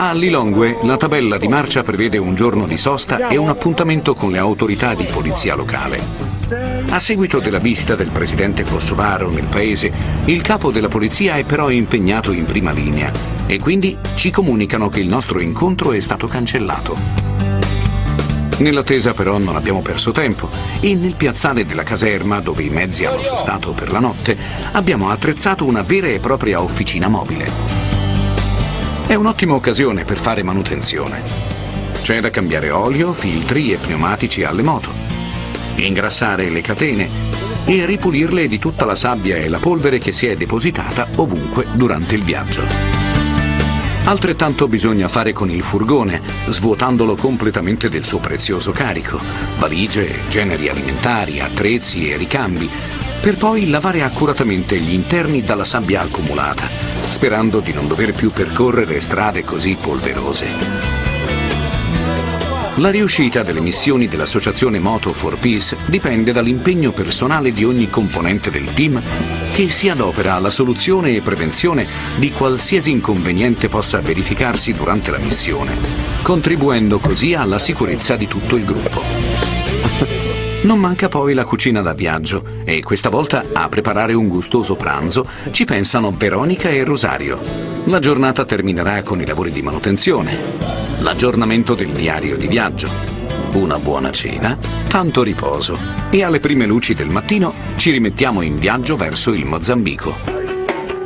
A Lilongwe la tabella di marcia prevede un giorno di sosta e un appuntamento con le autorità di polizia locale. A seguito della visita del presidente kosovaro nel paese, il capo della polizia è però impegnato in prima linea e quindi ci comunicano che il nostro incontro è stato cancellato. Nell'attesa però non abbiamo perso tempo e nel piazzale della caserma, dove i mezzi hanno sostato per la notte, abbiamo attrezzato una vera e propria officina mobile. È un'ottima occasione per fare manutenzione. C'è da cambiare olio, filtri e pneumatici alle moto, ingrassare le catene e ripulirle di tutta la sabbia e la polvere che si è depositata ovunque durante il viaggio. Altrettanto bisogna fare con il furgone, svuotandolo completamente del suo prezioso carico, valigie, generi alimentari, attrezzi e ricambi, per poi lavare accuratamente gli interni dalla sabbia accumulata, sperando di non dover più percorrere strade così polverose. La riuscita delle missioni dell'associazione Moto for Peace dipende dall'impegno personale di ogni componente del team che si adopera alla soluzione e prevenzione di qualsiasi inconveniente possa verificarsi durante la missione, contribuendo così alla sicurezza di tutto il gruppo. Non manca poi la cucina da viaggio e questa volta a preparare un gustoso pranzo ci pensano Veronica e Rosario. La giornata terminerà con i lavori di manutenzione, l'aggiornamento del diario di viaggio, una buona cena, tanto riposo e alle prime luci del mattino ci rimettiamo in viaggio verso il Mozambico.